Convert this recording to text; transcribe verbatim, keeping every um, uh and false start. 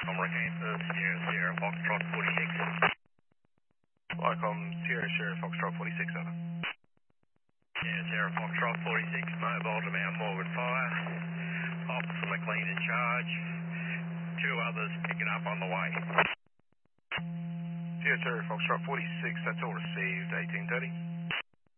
Lycom Recanter, Sierra Sierra Foxtrot forty-six. Lycom Sierra Sierra Foxtrot forty-six, over. Sierra Sierra Foxtrot forty-six, mobile to Mount Morgan Fire. Officer McLean in charge. Two others picking up on the way. Sierra Sierra Foxtrot forty-six, that's all received, eighteen thirty.